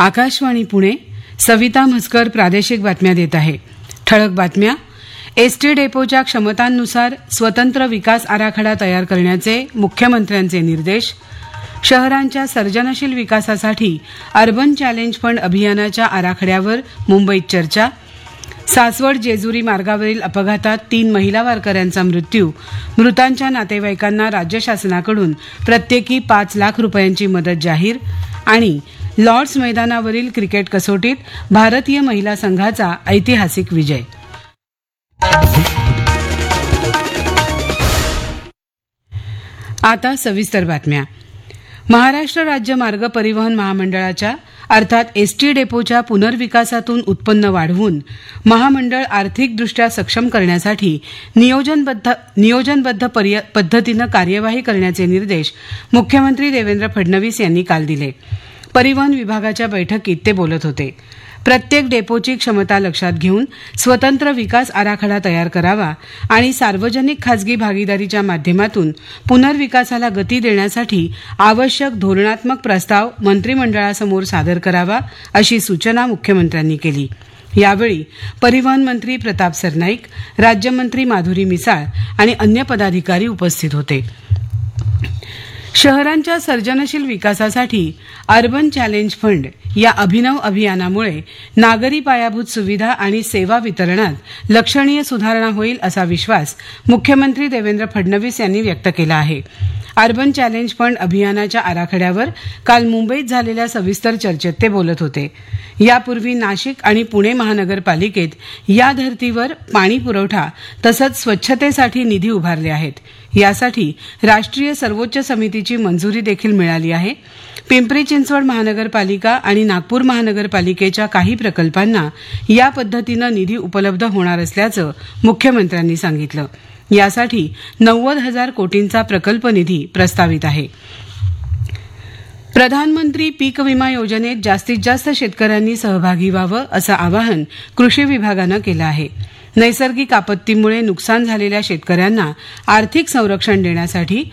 आकाशवाणी पुणे. सविता म्हसकर प्रादेशिक बातम्या देत आहे. ठळक बातम्या. एसटी डेपोच्या क्षमतांनुसार स्वतंत्र विकास आराखडा तयार करण्याचे मुख्यमंत्र्यांचे निर्देश. शहरांच्या सर्जनशील विकासासाठी अर्बन चॅलेंज फंड अभियानाच्या आराखड्यावर मुंबईत चर्चा. सासवड जेजुरी मार्गावरील अपघातात 3 महिला वारकऱ्यांचा मृत्यू. मृतांच्या नातेवाईकांना राज्य शासनाकडून प्रत्येकी 5 लाख रुपयांची मदत जाहीर. आणि लॉर्ड्स मैदानावरील क्रिकेट कसोटीत भारतीय महिला संघाचा ऐतिहासिक विजय. आता सविस्तर बातम्या. महाराष्ट्र राज्य मार्ग परिवहन महामंडळाच्या अर्थात एसटी डेपोच्या पुनर्विकासातून उत्पन्न वाढवून महामंडळ आर्थिकदृष्ट्या सक्षम करण्यासाठी नियोजनबद्ध पद्धतीनं कार्यवाही करण्याचे निर्देश मुख्यमंत्री देवेंद्र फडणवीस यांनी काल दिले. परिवहन विभागाच्या बैठकीत ते बोलत होते. प्रत्येक डेपोची क्षमता लक्षात घेऊन स्वतंत्र विकास आराखडा तयार करावा आणि सार्वजनिक खासगी भागीदारीच्या माध्यमातून पुनर्विकासाला गती देण्यासाठी आवश्यक धोरणात्मक प्रस्ताव मंत्रिमंडळासमोर सादर करावा अशी सूचना मुख्यमंत्र्यांनी केली. यावेळी परिवहन मंत्री प्रताप सरनाईक, राज्यमंत्री माधुरी मिसाळ आणि अन्य पदाधिकारी उपस्थित होते. शहरांच्या सर्जनशील विकासासाठी अर्बन चॅलेंज फंड या अभिनव अभियानामुळे नागरी पायाभूत सुविधा आणि सेवा वितरणात लक्षणीय सुधारणा होईल असा विश्वास मुख्यमंत्री देवेंद्र फडणवीस यांनी व्यक्त केला आहे. अर्बन चॅलेंज फंड अभियानाच्या आराखड्यावर काल मुंबईत झालेल्या सविस्तर चर्चेत ते बोलत होते. यापूर्वी नाशिक आणि पुणे महानगरपालिकेत या धर्तीवर पाणी पुरवठा तसंच स्वच्छतेसाठी निधी उभारले आहेत. यासाठी राष्ट्रीय सर्वोच्च समितीची मंजुरी देखील मिळाली आहे. पिंपरी चिंचवड महानगरपालिका आणि नागपूर महानगरपालिकेच्या काही प्रकल्पांना या पद्धतीनं निधी उपलब्ध होणार असल्याचं मुख्यमंत्र्यांनी सांगितलं. यासाठी 90,000 कोटींचा प्रकल्प निधी प्रस्तावित आहे. प्रधानमंत्री पीक विमा योजनेत जास्तीत जास्त शेतकऱ्यांनी सहभागी व्हावं असं आवाहन कृषी विभागानं केलं आहे. नैसर्गिक आपत्तीमुळे नुकसान झालेल्या शेतकऱ्यांना आर्थिक संरक्षण देण्यासाठी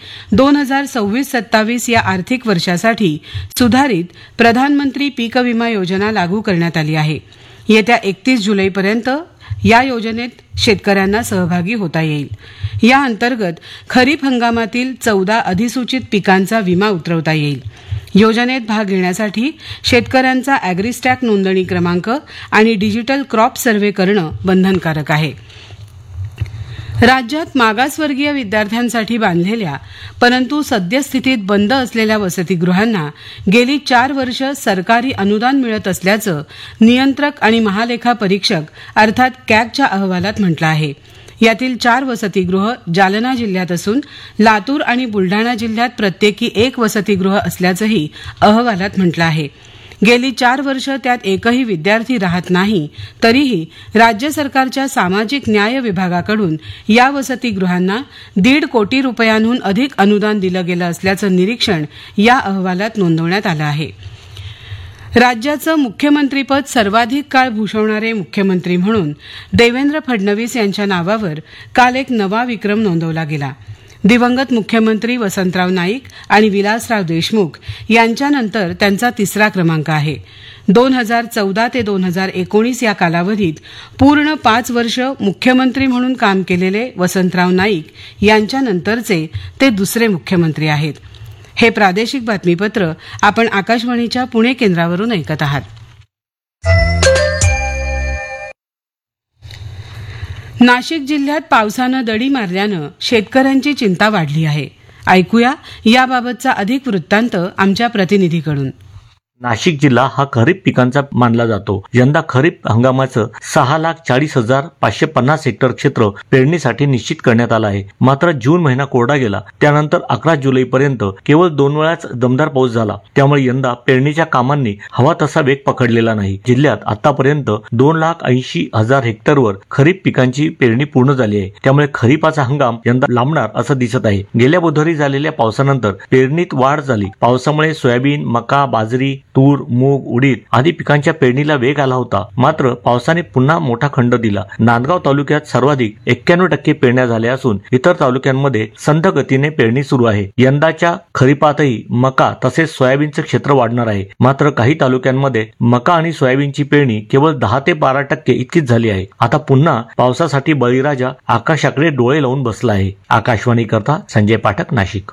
2026-27 या आर्थिक वर्षासाठी सुधारित प्रधानमंत्री पीक विमा योजना लागू करण्यात आली आहे. येत्या 31 जुलैपर्यंत या योजनेत शेतकऱ्यांना सहभागी होता येईल. या अंतर्गत खरीप हंगामातील 14 अधिसूचित पिकांचा विमा उतरवता येईल. योजनेत भाग घेण्यासाठी शेतकऱ्यांचा अॅग्रिस्टॅक नोंदणी क्रमांक आणि डिजिटल क्रॉप सर्व्हे करणं बंधनकारक आहे. राज्यात मागासवर्गीय विद्यार्थ्यांसाठी बांधलेल्या परंतु सद्यस्थितीत बंद असलेल्या वसतिगृहांना गेली 4 वर्ष सरकारी अनुदान मिळत असल्याचं नियंत्रक आणि महालेखा परीक्षक अर्थात कॅगच्या अहवालात म्हटलं आहे. यातील 4 वसतिगृह जालना जिल्ह्यात असून लातूर आणि बुलढाणा जिल्ह्यात प्रत्येकी 1 वसतिगृह असल्याचंही अहवालात म्हटलं आहे. गेली 4 वर्ष त्यात एकही विद्यार्थी राहत नाही तरीही राज्य सरकारच्या सामाजिक न्याय विभागाकडून या वसतिगृहांना 1.5 कोटी रुपयांहून अधिक अनुदान दिलं गेलं असल्याचं निरीक्षण या अहवालात नोंदवण्यात आलं आहे. राज्याचं मुख्यमंत्रीपद सर्वाधिक काळ भूषवणारे मुख्यमंत्री म्हणून देवेंद्र फडणवीस यांच्या नावावर काल एक नवा विक्रम नोंदवला गेला. दिवंगत मुख्यमंत्री वसंतराव नाईक आणि विलासराव देशमुख यांच्यानंतर त्यांचा 3रा क्रमांक आहे. 2014 ते 2019 या कालावधीत पूर्ण 5 वर्ष मुख्यमंत्री म्हणून काम केलेले वसंतराव नाईक यांच्यानंतरचे ते 2रे मुख्यमंत्री आहेत. हे प्रादेशिक बातमीपत्र आपण आकाशवाणीच्या पुणे केंद्रावरून ऐकत आहात. नाशिक जिल्ह्यात पावसानं दडी मारल्यानं शेतकऱ्यांची चिंता वाढली आहे. ऐकूया याबाबतचा अधिक वृत्तांत आमच्या प्रतिनिधीकडून. नाशिक जिल्हा हा खरीप पिकांचा मानला जातो. यंदा खरीप हंगामाचं 6,40,550 हेक्टर क्षेत्र पेरणीसाठी निश्चित करण्यात आलं आहे. मात्र जून महिना कोरडा गेला. त्यानंतर 11 जुलैपर्यंत केवळ 2 वेळाच दमदार पाऊस झाला. त्यामुळे यंदा पेरणीच्या कामांनी हवा तसा वेग पकडलेला नाही. जिल्ह्यात आतापर्यंत 2,80,000 हेक्टरवर खरीप पिकांची पेरणी पूर्ण झाली आहे. त्यामुळे खरीपाचा हंगाम यंदा लांबणार असं दिसत आहे. गेल्या बुधवारी झालेल्या पावसानंतर पेरणीत वाढ झाली. पावसामुळे सोयाबीन, मका, बाजरी, तूर, मूग, उडीद आदी पिकांच्या पेरणीला वेग आला होता. मात्र पावसाने पुन्हा मोठा खंड दिला. नांदगाव तालुक्यात सर्वाधिक 91% पेरण्या झाल्या असून इतर तालुक्यांमध्ये संथ गतीने पेरणी सुरू आहे. यंदाच्या खरीपातही मका तसेच सोयाबीनचे क्षेत्र वाढणार आहे. मात्र काही तालुक्यांमध्ये मका आणि सोयाबीनची पेरणी केवळ 10 ते 12% इतकीच झाली आहे. आता पुन्हा पावसासाठी बळीराजा आकाशाकडे डोळे लावून बसला आहे. आकाशवाणी करता संजय पाठक, नाशिक.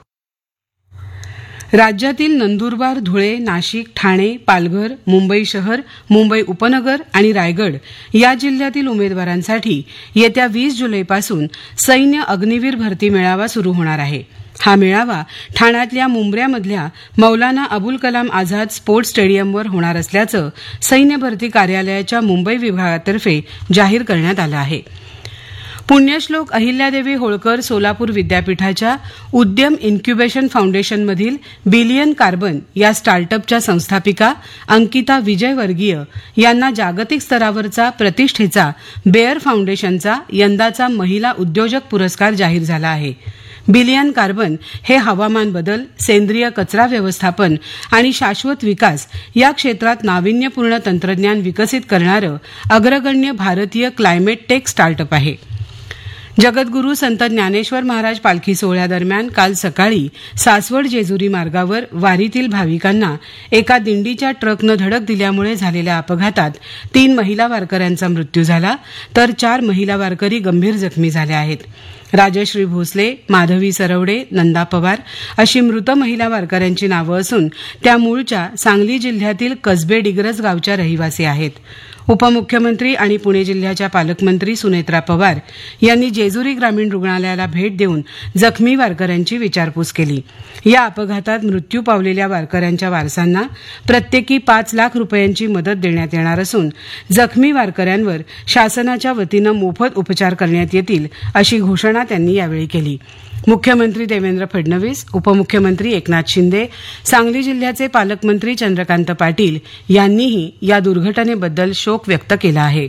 राज्यातील नंदुरबार, धुळे, नाशिक, ठाणे, पालघर, मुंबई शहर, मुंबई उपनगर आणि रायगड या जिल्ह्यातील उमेदवारांसाठी येत्या 20 जुलैपासून सैन्य अग्निवीर भरती मेळावा सुरू होणार आहे. हा मेळावा ठाण्यातल्या मुंब्र्यामधल्या मौलाना अबुल कलाम आझाद स्पोर्ट्स स्टेडियमवर होणार असल्याचं सैन्य भरती कार्यालयाच्या मुंबई विभागातर्फे जाहीर करण्यात आलं आहे. पुण्यश्लोक अहिल्यादेवी होळकर सोलापूर विद्यापीठाच्या उद्यम इन्क्युबेशन फाउंडेशनमधील बिलियन कार्बन या स्टार्टअपच्या संस्थापिका अंकिता विजयवर्गीय यांना जागतिक स्तरावरचा प्रतिष्ठेचा बेअर फाउंडेशनचा यंदाचा महिला उद्योजक पुरस्कार जाहीर झाला आहे. बिलियन कार्बन हे हवामान बदल, सेंद्रिय कचरा व्यवस्थापन आणि शाश्वत विकास या क्षेत्रात नाविन्यपूर्ण तंत्रज्ञान विकसित करणारं अग्रगण्य भारतीय क्लायमेट टेक स्टार्टअप आहे. जगद्गुरू संत ज्ञानेश्वर महाराज पालखी सोहळ्यादरम्यान काल सकाळी सासवड जेजुरी मार्गावर वारीतील भाविकांना एका दिंडीच्या ट्रकनं धडक दिल्यामुळे झालेल्या अपघातात 3 महिला वारकऱ्यांचा मृत्यू झाला तर 4 महिला वारकरी गंभीर जखमी झाल्या आहेत. राजश्री भोसले, माधवी सरवडे, नंदा पवार अशी मृत महिला वारकऱ्यांची नावं असून त्या मूळच्या सांगली जिल्ह्यातील कसबे डिग्रस गावच्या रहिवासी आहेत. उपमुख्यमंत्री आणि पुणे जिल्ह्याच्या पालकमंत्री सुनेत्रा पवार यांनी जेजुरी ग्रामीण रुग्णालयाला भेट देऊन जखमी वारकऱ्यांची विचारपूस केली. या अपघातात मृत्यू पावलेल्या वारकऱ्यांच्या वारसांना प्रत्येकी 5 लाख रुपयांची मदत देण्यात येणार असून जखमी वारकऱ्यांवर शासनाच्या वतीनं मोफत उपचार करण्यात येतील अशी घोषणा त्यांनी यावेळी केली. मुख्यमंत्री देवेंद्र फडणवीस, उपमुख्यमंत्री एकनाथ शिंदे, सांगली जिल्ह्याचे पालकमंत्री चंद्रकांत पाटील यांनीही या दुर्घटनेबद्दल शोक व्यक्त केला आहे.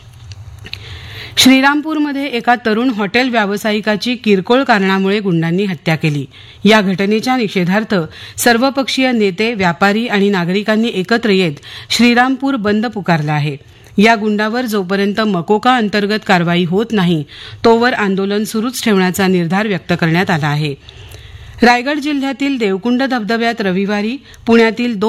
श्रीरामपूरमध्ये एका तरुण हॉटेल व्यावसायिकाची किरकोळ कारणामुळे गुंडांनी हत्या केली. या घटनेच्या निषेधार्थ सर्वपक्षीय नेते, व्यापारी आणि नागरिकांनी एकत्र येत श्रीरामपूर बंद पुकारला आहे. या गुंडावर जोपर्यंत मकोका अंतर्गत कारवाई होत नाही तोवर आंदोलन सुरूच ठेवण्याचा निर्धार व्यक्त करण्यात आला आहे. रायगड जिल्ह्यातील देवकुंड धबधब्यात रविवारी पुण्यातील 2